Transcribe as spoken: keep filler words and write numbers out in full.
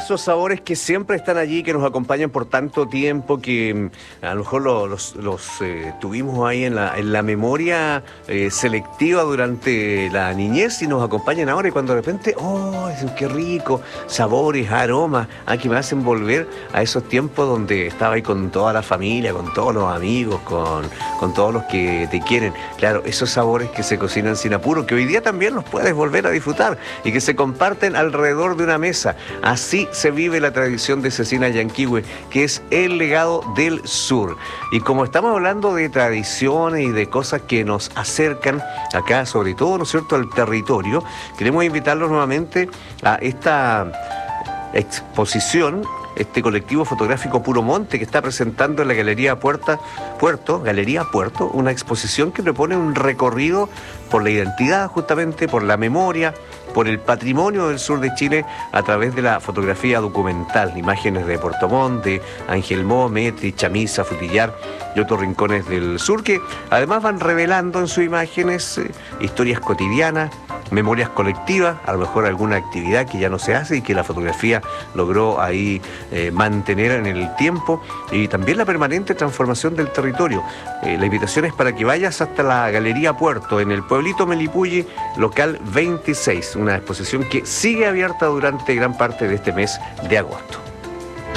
esos sabores que siempre están allí, que nos acompañan por tanto tiempo, que mm, a lo mejor lo- los, los, eh, tuvimos ahí en la, en la memoria eh, selectiva durante la niñez y nos acompañan ahora y cuando de repente, oh, dicen, qué rico, sabores, aromas, ah, que me hacen volver a esos tiempos donde estaba ahí con toda la familia, con todos los amigos, con, con todos los que te quieren. Claro, esos sabores que se cocinan sin apuro, que hoy día también los puedes volver a disfrutar y que se comparten alrededor de una mesa. Así se vive la tradición de Cecina Llanquihue, que es el legado del sur. Y como estamos hablando de tradiciones y de cosas que nos acercan acá, sobre todo, ¿no es cierto?, al territorio, queremos invitarlos nuevamente a esta exposición, este colectivo fotográfico Puro Monte, que está presentando en la Galería Puerta, Puerto, Galería Puerto, una exposición que propone un recorrido por la identidad, justamente por la memoria, por el patrimonio del sur de Chile a través de la fotografía documental, imágenes de Puerto Montt, de Angelmó, Metri, Chamisa, Frutillar y otros rincones del sur que además van revelando en sus imágenes eh, historias cotidianas, memorias colectivas, a lo mejor alguna actividad que ya no se hace y que la fotografía logró ahí eh, mantener en el tiempo, y también la permanente transformación del territorio. Eh, la invitación es para que vayas hasta la Galería Puerto, en el pueblito Melipulli, local veintiséis, una exposición que sigue abierta durante gran parte de este mes de agosto.